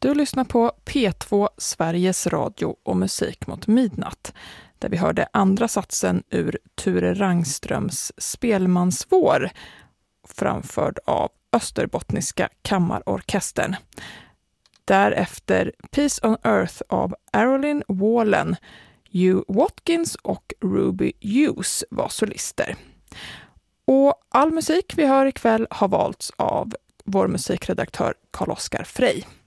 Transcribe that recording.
Du lyssnar på P2 Sveriges Radio och musik mot midnatt, där vi hörde andra satsen ur Ture Rangströms Spelmansvår, framförd av Österbottniska kammarorkestern. Därefter Peace on Earth av Arolyn Wallen, Hugh Watkins och Ruby Hughes var solister. Och all musik vi hör ikväll har valts av vår musikredaktör Carl-Oskar Frey.